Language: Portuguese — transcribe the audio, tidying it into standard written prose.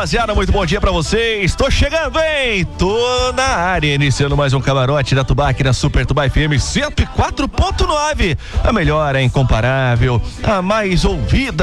rapaziada, muito bom dia pra vocês. Tô chegando, hein? Tô na área, iniciando mais um camarote da Tubá aqui na Super Tubá FM 104.9. A melhor, a incomparável, a mais ouvida